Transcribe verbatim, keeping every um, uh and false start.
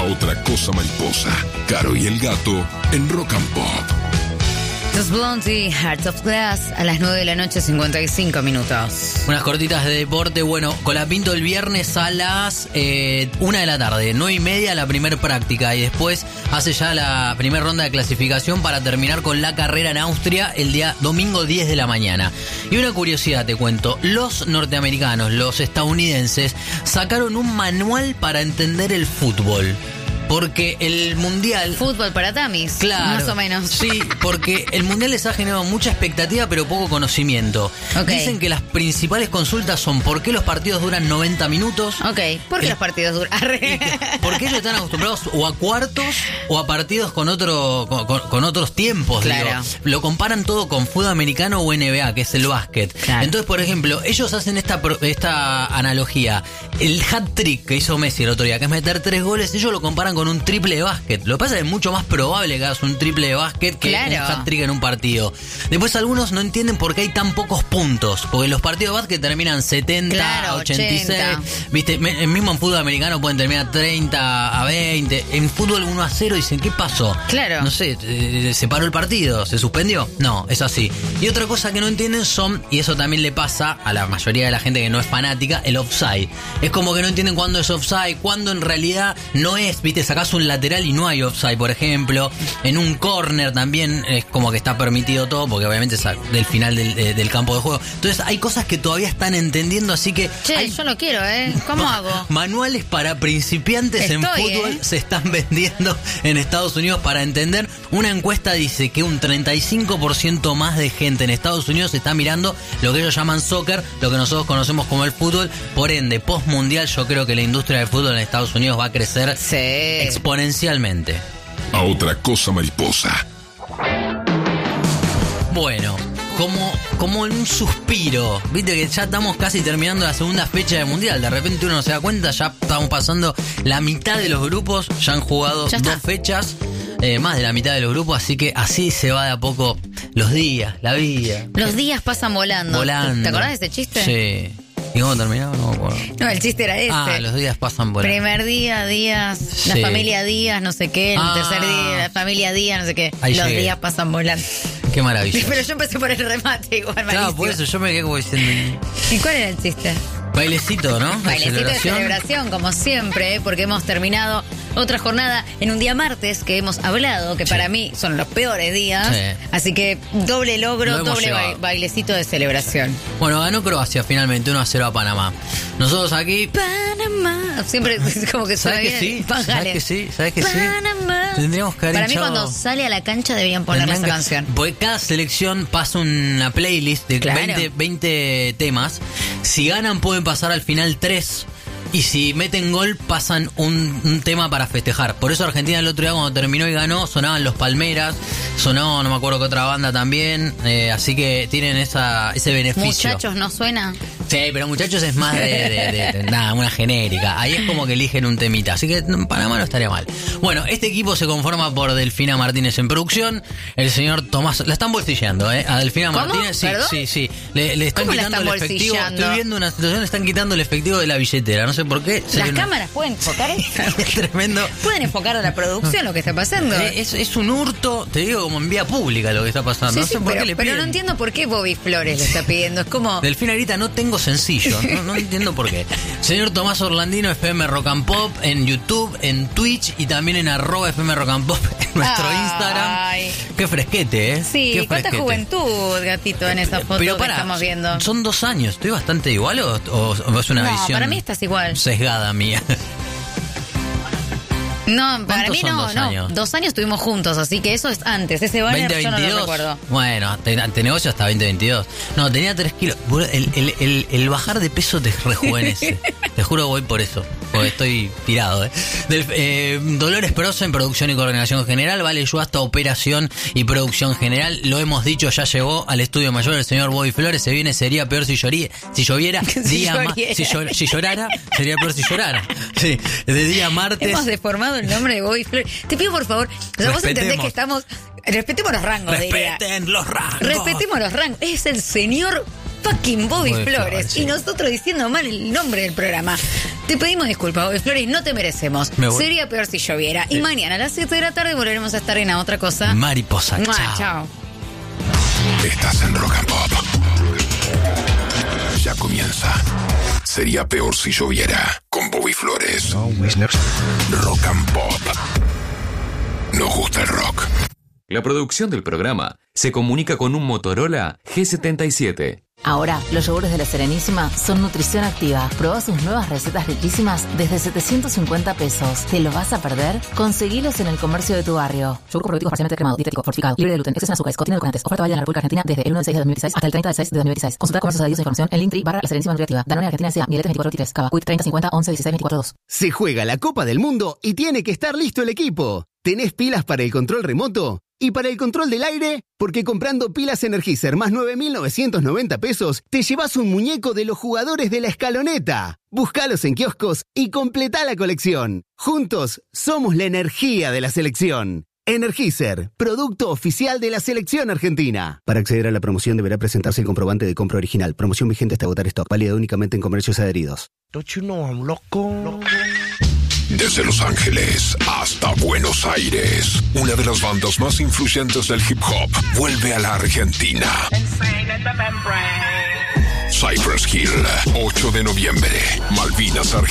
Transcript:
Otra Cosa Mariposa, Caro y el Gato en Rock and Pop. Los Blondie, Hearts of Glass, a las nueve de la noche, cincuenta y cinco minutos. Unas cortitas de deporte. Bueno, Colapinto el viernes a las eh, una de la tarde, nueve y media la primer práctica. Y después hace ya la primera ronda de clasificación para terminar con la carrera en Austria el día domingo diez de la mañana. Y una curiosidad te cuento. Los norteamericanos, los estadounidenses, sacaron un manual para entender el fútbol. Porque el mundial... Fútbol para tamis, claro, más o menos. Sí, porque el mundial les ha generado mucha expectativa pero poco conocimiento. Okay. Dicen que las principales consultas son ¿por qué los partidos duran noventa minutos? Ok, ¿por qué el, los partidos duran? ¿Por qué ellos están acostumbrados o a cuartos o a partidos con otro con, con, con otros tiempos? Claro. Digo. Lo comparan todo con fútbol americano o N B A, que es el básquet. Claro. Entonces, por ejemplo, ellos hacen esta, esta analogía. El hat-trick que hizo Messi el otro día, que es meter tres goles, ellos lo comparan con un triple de básquet. Lo que pasa es que es mucho más probable que hagas un triple de básquet que claro. un hat-trick en un partido. Después algunos no entienden por qué hay tan pocos puntos, porque los partidos de básquet terminan setenta, claro, ochenta y seis. ochenta. Viste, el mismo en fútbol americano pueden terminar treinta a veinte. En fútbol uno a cero dicen, ¿qué pasó? Claro. No sé, eh, ¿se paró el partido? ¿Se suspendió? No, es así. Y otra cosa que no entienden son, y eso también le pasa a la mayoría de la gente que no es fanática, el offside. Es como que no entienden cuándo es offside, cuándo en realidad no es, viste, sacás un lateral y no hay offside, por ejemplo. En un córner también es como que está permitido todo, porque obviamente es del final del, de, del campo de juego. Entonces hay cosas que todavía están entendiendo, así que... Che, hay yo lo quiero, ¿eh? ¿Cómo ma- hago? Manuales para principiantes Estoy, en fútbol ¿eh? se están vendiendo en Estados Unidos para entender. Una encuesta dice que un treinta y cinco por ciento más de gente en Estados Unidos está mirando lo que ellos llaman soccer, lo que nosotros conocemos como el fútbol. Por ende, post mundial, yo creo que la industria del fútbol en Estados Unidos va a crecer Sí. exponencialmente. A Otra Cosa Mariposa. Bueno, como, como en un suspiro, viste que ya estamos casi terminando la segunda fecha del mundial. De repente uno se da cuenta, ya estamos pasando la mitad de los grupos, ya han jugado Ya está. dos fechas, eh, más de la mitad de los grupos, así que así se va de a poco los días, la vida. Los días pasan volando. Volando. ¿Te acordás de ese chiste? Sí. ¿Y cómo terminaba? No me acuerdo. No, el chiste era este. Ah, los días pasan volando. Primer día, días, Sí. la familia Díaz, no sé qué, el Ah. tercer día, la familia Díaz, no sé qué. Ahí Los llegué. días pasan volando. Qué maravilla. Pero yo empecé por el remate igual, Claro, malísimo. por eso yo me quedé como diciendo... ¿Y cuál era el chiste? Bailecito, ¿no? Bailecito de celebración, como siempre, ¿eh? Porque hemos terminado otra jornada en un día martes que hemos hablado, que Sí. para mí son los peores días. Sí. Así que doble logro, Lo hemos doble ba- llevado. bailecito de celebración. Bueno, ganó Croacia finalmente uno a cero a Panamá. Nosotros aquí... Panamá. Siempre es como que ¿Sabes suena que bien. sí? ¿Sabes Pájale. que sí? ¿Sabes que sí? Panamá. Tendríamos que haber Para mí hinchado- cuando sale a la cancha debían poner esa Tendrían que- canción. Porque cada selección pasa una playlist de Claro. veinte, veinte temas. Si ganan pueden pasar al final tres. Y si meten gol pasan un, un tema para festejar. Por eso Argentina el otro día cuando terminó y ganó sonaban los Palmeras. Sonó no me acuerdo qué otra banda también. eh, así que tienen esa, ese beneficio. Muchachos, ¿no suena? Sí, pero muchachos es más de, de- de- de- nada, una genérica. Ahí es como que eligen un temita. Así que en Panamá no estaría mal. Bueno, este equipo se conforma por Delfina Martínez en producción. El señor Tomás... La están bolsillando, ¿eh? A Delfina ¿Cómo? Martínez, sí, ¿Perdón? sí, sí. Le, le están ¿Cómo la quitando están el efectivo. bolsillando? Estoy viendo una situación, le están quitando el efectivo de la billetera. No sé por qué. Las Sería una- cámaras pueden enfocar esto. Es tremendo. Pueden enfocar a la producción lo que está pasando. Eh, Es, es un hurto, te digo, como en vía pública lo que está pasando. Sí, no sí, sé por pero, qué le pero piden. no entiendo por qué Bobby Flores le está pidiendo. Es como... Delfina grita, no tengo sencillo. No, no entiendo por qué. Señor Tomás Orlandino, F M Rock and Pop, en YouTube, en Twitch y también en arroba F M Rock and Pop en nuestro Ay. Instagram. Qué fresquete, ¿eh? Sí, Qué cuánta fresquete. juventud, gatito, en esa foto Pero que pará, estamos viendo. ¿son dos años? ¿Estoy bastante igual o, o- o es una No, visión para mí estás igual. sesgada mía? No, para ¿Cuántos mí son no, dos no. años? Dos años estuvimos juntos, así que eso es antes. Ese banner yo no lo recuerdo. Bueno, te, te negocio hasta veinte veintidós. No, tenía tres kilos. Boludo, El, el, el, el bajar de peso te rejuvenece. Te juro voy por eso. Porque estoy tirado, ¿eh? Del, eh Dolores Prosa en producción y coordinación general. Vale, yo hasta operación y producción general. Lo hemos dicho, ya llegó al estudio mayor el señor Bobby Flores. Se viene, sería peor si lloría, si lloviera. Si día ma- lloriera. si, llor- si llorara, sería peor si llorara. Sí, de día martes. Hemos deformado el nombre de Bobby Flores. Te pido por favor, o sea, vos entendés Respetemos. que estamos... Respetemos los rangos, diría. Respeten los rangos. Respetemos los rangos. Es el señor fucking Bobby Bobby Flores. Flores, sí. Y nosotros diciendo mal el nombre del programa. Te pedimos disculpas, Bobby Flores, no te merecemos. Me voy. Sería peor si lloviera. Y Eh. mañana a las siete de la tarde volveremos a estar en A Otra Cosa. Mariposa, Mua, chao. chao. Estás en Rock and Pop. Ya comienza. Sería peor si lloviera. Con Bobby Flores. Rock and Pop. Nos gusta el rock. La producción del programa se comunica con un Motorola G setenta y siete. Ahora, los yogures de La Serenísima son nutrición activa. Probá sus nuevas recetas riquísimas desde setecientos cincuenta pesos. ¿Te lo vas a perder? Conseguilos en el comercio de tu barrio. Yogur con probioticos parcialmente cremado, dietético, fortificado, libre de gluten, exceso en azúcares, contiene edulcorantes. Oferta válida en la República Argentina desde el uno de seis de dos mil dieciséis hasta el treinta de seis de dos mil dieciséis. Consulta comercios adheridos e información en Linktree barra La Serenísima Nutriactiva. Danone Argentina S A, Mieletes veinticuatro veintitrés, Cava, Quick treinta cincuenta once dieciséis veinticuatro dos. Se juega la Copa del Mundo y tiene que estar listo el equipo. ¿Tenés pilas para el control remoto? ¿Y para el control del aire? Porque comprando pilas Energizer más nueve mil novecientos noventa pesos, te llevas un muñeco de los jugadores de la escaloneta. Búscalos en kioscos y completá la colección. Juntos, somos la energía de la selección. Energizer, producto oficial de la selección argentina. Para acceder a la promoción deberá presentarse el comprobante de compra original. Promoción vigente hasta agotar stock. Válida únicamente en comercios adheridos. Don't you know I'm loco? loco. Desde Los Ángeles hasta Buenos Aires, una de las bandas más influyentes del hip hop vuelve a la Argentina. Cypress Hill, ocho de noviembre, Malvinas, Argentina.